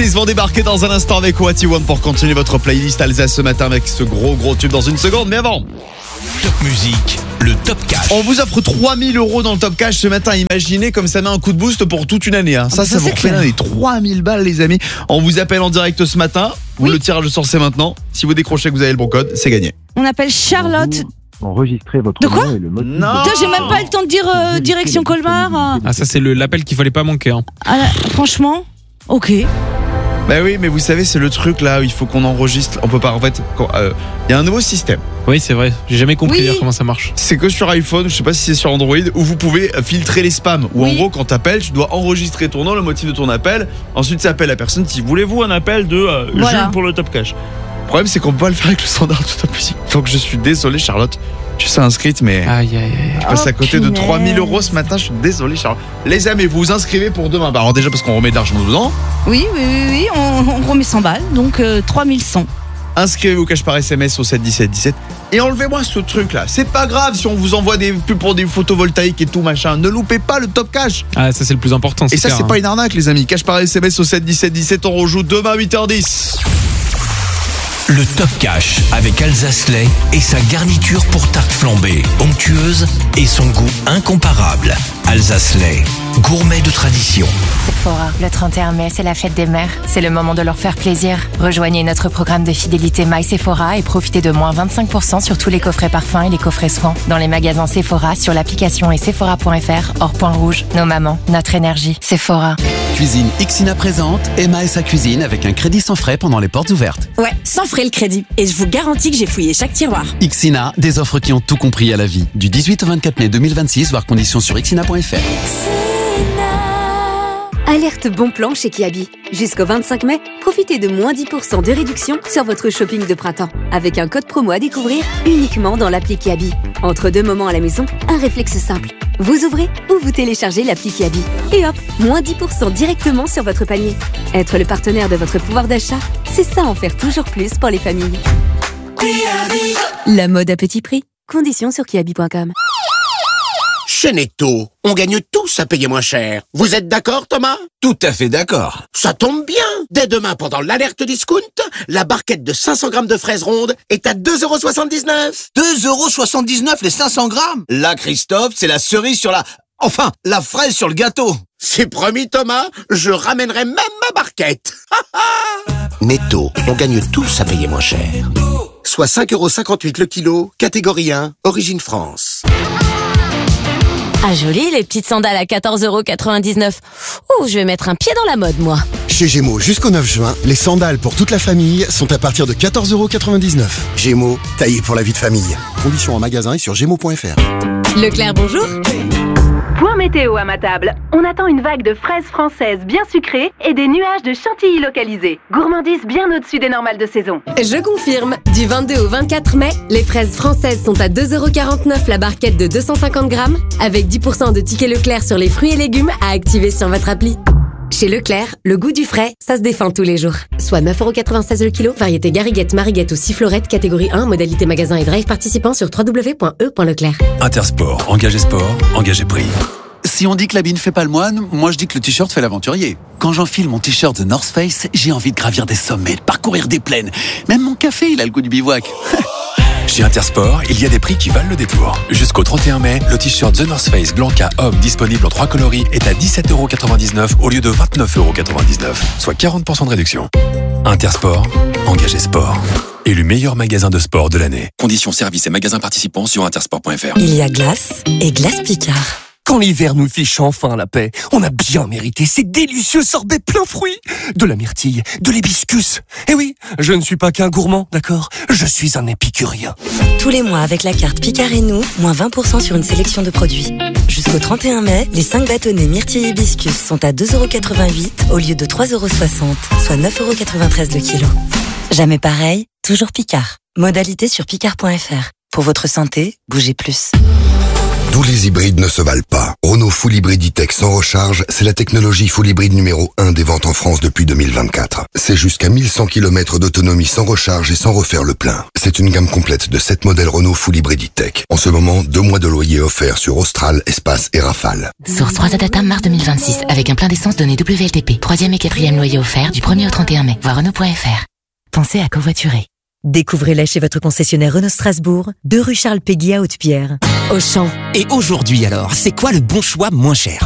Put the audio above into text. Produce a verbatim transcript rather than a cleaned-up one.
Chris vont débarquer dans un instant avec What You Want pour continuer votre playlist Alsace ce matin avec ce gros gros tube dans une seconde. Mais avant, Top musique, le Top Cash. on vous offre trois mille euros dans le Top Cash ce matin. Imaginez comme ça met un coup de boost pour toute une année. Hein. Ça, Ah, ça, ça, vous c'est refait clair. les trois mille balles, les amis. On vous appelle en direct ce matin. Vous Oui. le tirage au sort c'est maintenant. Si vous décrochez que vous avez le bon code, c'est gagné. On appelle Charlotte. Enregistrez votre De quoi nom et le motif. Non. Putain, j'ai même pas eu le temps de dire euh, direction Colmar. Ah, ça, c'est le, l'appel qu'il fallait pas manquer. Hein. Ah, là, franchement, ok. Bah oui, mais vous savez, c'est le truc là où il faut qu'on enregistre. On peut pas. En fait, il euh, y a un nouveau système. Oui, c'est vrai. J'ai jamais compris Oui. d'ailleurs comment ça marche. C'est que sur iPhone, je sais pas si c'est sur Android, où vous pouvez filtrer les spams. Où en Oui. gros, quand t'appelles, tu dois enregistrer ton nom, le motif de ton appel. Ensuite, ça appelle la personne. Si voulez-vous un appel de euh, Voilà. Jules pour le Top Cash. Le problème, c'est qu'on peut pas le faire avec le standard de Top Music. Donc, je suis désolé, Charlotte. Tu sais inscrite, mais Aïe, aïe, aïe. je passe à Oh, côté de punaise. trois mille euros ce matin. Je suis désolé, Charlotte. Les amis, vous vous inscrivez pour demain. Bah, alors déjà parce qu'on remet de l'argent dedans. Oui, oui, oui, oui, on, on remet cent balles, donc euh, trois mille cent. Inscrivez-vous cash par S M S au sept dix-sept dix-sept et enlevez-moi ce truc là. C'est pas grave si on vous envoie des pubs pour des photovoltaïques et tout machin. Ne loupez pas le Top Cash. Ah, ça, c'est le plus important. Et ça clair, c'est hein. pas une arnaque les amis. Cash par S M S au sept dix-sept dix-sept. On rejoue demain à huit heures dix. Le Top Cash avec Alsace Lait et sa garniture pour tarte flambée, onctueuse et son goût incomparable. Alsace Lait, gourmet de tradition. Sephora, le trente et un mai, c'est la fête des mères. C'est le moment de leur faire plaisir. Rejoignez notre programme de fidélité My Sephora et profitez de moins vingt-cinq pour cent sur tous les coffrets parfums et les coffrets soins. Dans les magasins Sephora, sur l'application et sephora point f r, hors point rouge. Nos mamans, notre énergie. Sephora. Cuisine Ixina présente Emma et sa cuisine avec un crédit sans frais pendant les portes ouvertes. Ouais, sans frais le crédit. Et je vous garantis que j'ai fouillé chaque tiroir. Ixina, des offres qui ont tout compris à la vie. Du dix-huit au vingt-quatre mai deux mille vingt-six, voir conditions sur ixina point f r. Alerte bon plan chez Kiabi. Jusqu'au vingt-cinq mai, profitez de moins dix pour cent de réduction sur votre shopping de printemps. Avec un code promo à découvrir uniquement dans l'appli Kiabi. Entre deux moments à la maison, un réflexe simple. Vous ouvrez ou vous téléchargez l'appli Kiabi. Et hop, moins dix pour cent directement sur votre panier. Être le partenaire de votre pouvoir d'achat, c'est ça en faire toujours plus pour les familles. La mode à petit prix. Conditions sur kiabi point com. Chez Netto, on gagne tous à payer moins cher. Vous êtes d'accord, Thomas? Tout à fait d'accord. Ça tombe bien. Dès demain, pendant l'alerte discount, la barquette de cinq cents grammes de fraises rondes est à deux euros soixante-dix-neuf. deux euros soixante-dix-neuf les cinq cents grammes. Là, Christophe, c'est la cerise sur la... Enfin, la fraise sur le gâteau. C'est promis, Thomas, je ramènerai même ma barquette. Netto, on gagne tous à payer moins cher. Soit cinq euros cinquante-huit le kilo, catégorie un, origine France. Ah, joli, les petites sandales à quatorze euros quatre-vingt-dix-neuf. Ouh, je vais mettre un pied dans la mode, moi. Chez Gémeaux, jusqu'au neuf juin, les sandales pour toute la famille sont à partir de quatorze euros quatre-vingt-dix-neuf. Gémeaux, taillé pour la vie de famille. Conditions en magasin et sur gémeaux point f r. Leclerc, bonjour. Point météo à ma table. On attend une vague de fraises françaises bien sucrées et des nuages de chantilly localisés. Gourmandise bien au-dessus des normales de saison. Je confirme. Du vingt-deux au vingt-quatre mai, les fraises françaises sont à deux euros quarante-neuf la barquette de deux cent cinquante grammes, avec dix pour cent de tickets Leclerc sur les fruits et légumes à activer sur votre appli. Chez Leclerc, le goût du frais, ça se défend tous les jours. Soit neuf euros quatre-vingt-seize le kilo, variété Gariguette, Mariguette ou Sifflorette, catégorie un, modalité magasin et drive participant sur w w w point e point leclerc. Intersport, engagé sport, engagé prix. Si on dit que l'habit ne fait pas le moine, moi je dis que le t-shirt fait l'aventurier. Quand j'enfile mon t-shirt The North Face, j'ai envie de gravir des sommets, de parcourir des plaines. Même mon café, il a le goût du bivouac. Chez Intersport, il y a des prix qui valent le détour. Jusqu'au trente et un mai, le t-shirt The North Face Blanca Homme disponible en trois coloris est à dix-sept euros quatre-vingt-dix-neuf au lieu de vingt-neuf euros quatre-vingt-dix-neuf, soit quarante pour cent de réduction. Intersport, engagé sport. Élu meilleur magasin de sport de l'année. Conditions services et magasins participants sur intersport point f r. Il y a glace et glace Picard. Quand l'hiver nous fiche enfin la paix, on a bien mérité ces délicieux sorbets plein fruits. De la myrtille, de l'hibiscus. Eh oui, je ne suis pas qu'un gourmand, d'accord? Je suis un épicurien. Tous les mois, avec la carte Picard et nous, moins vingt pour cent sur une sélection de produits. Jusqu'au trente et un mai, les cinq bâtonnets myrtille hibiscus sont à deux euros quatre-vingt-huit au lieu de trois euros soixante, soit neuf euros quatre-vingt-treize le kilo. Jamais pareil, toujours Picard. Modalité sur picard point f r. Pour votre santé, bougez plus. Tous les hybrides ne se valent pas. Renault Full Hybrid E-Tech sans recharge, c'est la technologie Full Hybrid numéro un des ventes en France depuis deux mille vingt-quatre. C'est jusqu'à mille cent kilomètres d'autonomie sans recharge et sans refaire le plein. C'est une gamme complète de sept modèles Renault Full Hybrid E-Tech. En ce moment, deux mois de loyer offerts sur Austral, Espace et Rafale. Source trois Data mars deux mille vingt-six, avec un plein d'essence donné W L T P. Troisième et quatrième loyer offert du premier au trente et un mai. Voir Renault point F R. Pensez à covoiturer. Découvrez-la chez votre concessionnaire Renault Strasbourg, deux rue Charles Péguy à Haute-Pierre. Auchan. Et aujourd'hui alors, c'est quoi le bon choix moins cher ?